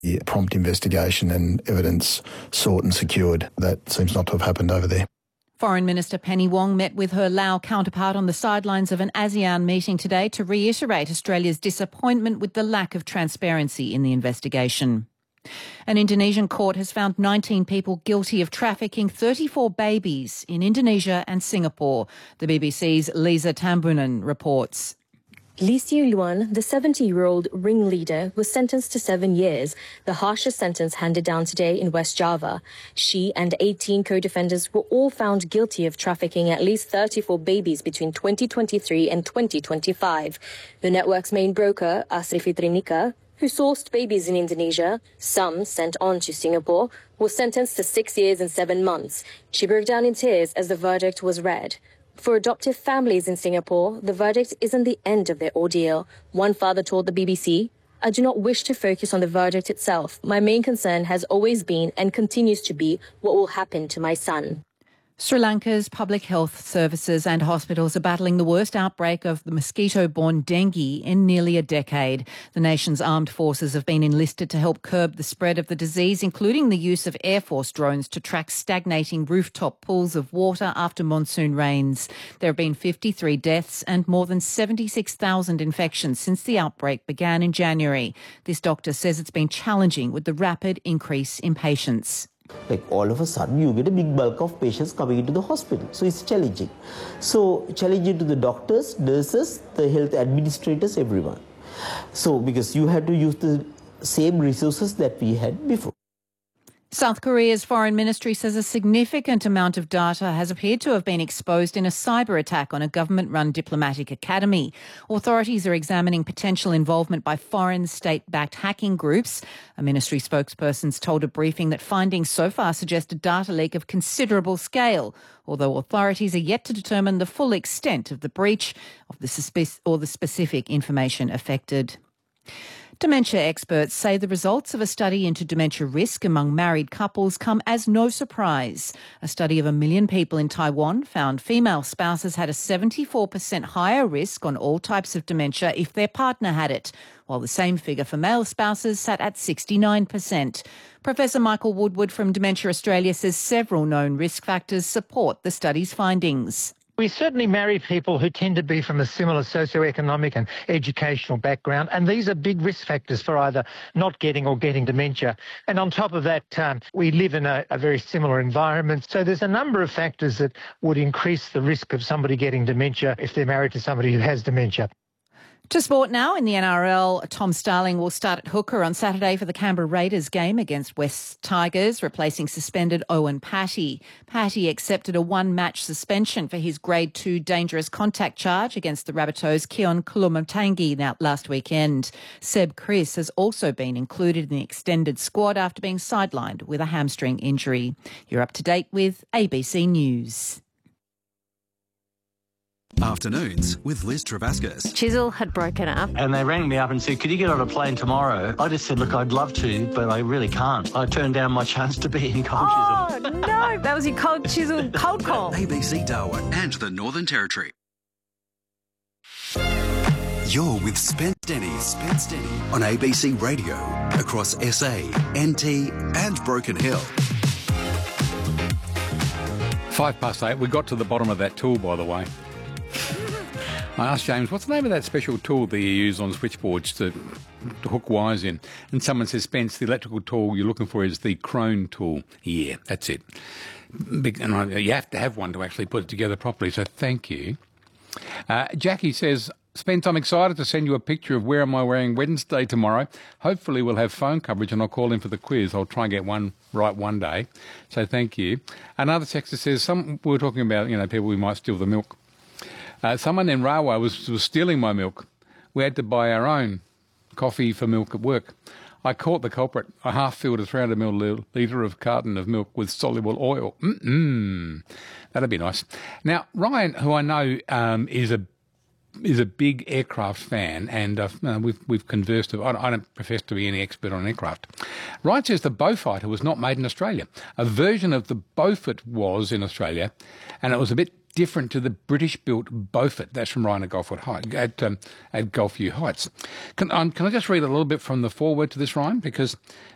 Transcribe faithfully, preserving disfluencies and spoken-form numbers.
prompt investigation and evidence sought and secured. That seems not to have happened over there. Foreign Minister Penny Wong met with her Lao counterpart on the sidelines of an ASEAN meeting today to reiterate Australia's disappointment with the lack of transparency in the investigation. An Indonesian court has found nineteen people guilty of trafficking thirty-four babies in Indonesia and Singapore. The B B C's Lisa Tambunan reports. Lee Siu Luan, the seventy-year-old ringleader, was sentenced to seven years, the harshest sentence handed down today in West Java. She and eighteen co-defendants were all found guilty of trafficking at least thirty-four babies between twenty twenty-three and twenty twenty-five. The network's main broker, Asri Fitrinika, who sourced babies in Indonesia, some sent on to Singapore, was sentenced to six years and seven months. She broke down in tears as the verdict was read. For adoptive families in Singapore, the verdict isn't the end of their ordeal. One father told the B B C, "I do not wish to focus on the verdict itself. My main concern has always been and continues to be what will happen to my son." Sri Lanka's public health services and hospitals are battling the worst outbreak of the mosquito-borne dengue in nearly a decade. The nation's armed forces have been enlisted to help curb the spread of the disease, including the use of Air Force drones to track stagnating rooftop pools of water after monsoon rains. There have been fifty-three deaths and more than seventy-six thousand infections since the outbreak began in January. This doctor says it's been challenging with the rapid increase in patients. Like all of a sudden you get a big bulk of patients coming into the hospital. So it's challenging. So challenging to the doctors, nurses, the health administrators, everyone. So because you had to use the same resources that we had before. South Korea's foreign ministry says a significant amount of data has appeared to have been exposed in a cyber attack on a government-run diplomatic academy. Authorities are examining potential involvement by foreign state-backed hacking groups. A ministry spokesperson told a briefing that findings so far suggest a data leak of considerable scale, although authorities are yet to determine the full extent of the breach of the suspe- or the specific information affected. Dementia experts say the results of a study into dementia risk among married couples come as no surprise. A study of a million people in Taiwan found female spouses had a seventy-four percent higher risk on all types of dementia if their partner had it, while the same figure for male spouses sat at sixty-nine percent. Professor Michael Woodward from Dementia Australia says several known risk factors support the study's findings. We certainly marry people who tend to be from a similar socioeconomic and educational background, and these are big risk factors for either not getting or getting dementia. And on top of that, um, we live in a, a very similar environment. So there's a number of factors that would increase the risk of somebody getting dementia if they're married to somebody who has dementia. To sport now, in the N R L, Tom Starling will start at hooker on Saturday for the Canberra Raiders game against West Tigers, replacing suspended Owen Patty. Patty accepted a one-match suspension for his Grade two dangerous contact charge against the Rabbitohs' Keon Kulumatangi last weekend. Seb Chris has also been included in the extended squad after being sidelined with a hamstring injury. You're up to date with A B C News. Afternoons with Liz Travascus. Chisel had broken up. And they rang me up and said, could you get on a plane tomorrow? I just said, look, I'd love to, but I really can't. I turned down my chance to be in Cold oh, Chisel. Oh, no. That was your Cold Chisel cold call. A B C Darwin and the Northern Territory. You're with Spence Denny, Spence Denny on A B C Radio across S A, N T and Broken Hill. Five past eight. We got to the bottom of that tool, by the way. I asked James, what's the name of that special tool that you use on switchboards to, to hook wires in? And someone says, Spence, the electrical tool you're looking for is the Crone tool. Yeah, that's it. Big, and I, you have to have one to actually put it together properly, so thank you. Uh, Jackie says, Spence, I'm excited to send you a picture of where am I wearing Wednesday tomorrow. Hopefully we'll have phone coverage and I'll call in for the quiz. I'll try and get one right one day. So thank you. Another texter says, some, we were talking about, you know, people who might steal the milk. Uh, someone in Railway was, was stealing my milk. We had to buy our own coffee for milk at work. I caught the culprit. I half-filled a three hundred millilitre of carton of milk with soluble oil. Mm-mm. That'd be nice. Now, Ryan, who I know um, is a is a big aircraft fan, and uh, we've we've conversed. I, I don't profess to be any expert on aircraft. Ryan says the Beaufighter was not made in Australia. A version of the Beaufort was in Australia, and it was a bit different to the British-built Beaufort. That's from Ryan at Gulfwood Heights, at, um, at Gulfview Heights. Can, um, can I just read a little bit from the foreword to this, Ryan? Because